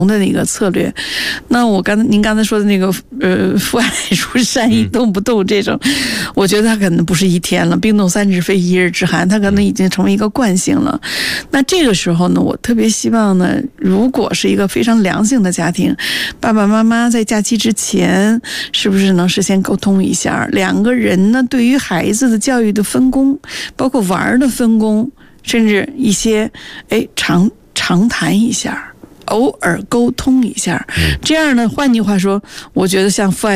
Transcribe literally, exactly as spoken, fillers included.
的那个策略。那我刚才您刚才说的那个呃父爱如山一动不动这种，我觉得它可能不是一天了，冰冻三尺非一日之寒，它可能已经成为一个惯性了。那这个时候呢，我特别希望呢，如果是一个非常良性的家庭，爸爸妈妈在假期之前是不是能事先沟通一下，两个人呢对于孩子的教育的分工，包括玩的分工，甚至一些哎常常谈一下，偶尔沟通一下，这样呢，换句话说，我觉得像父爱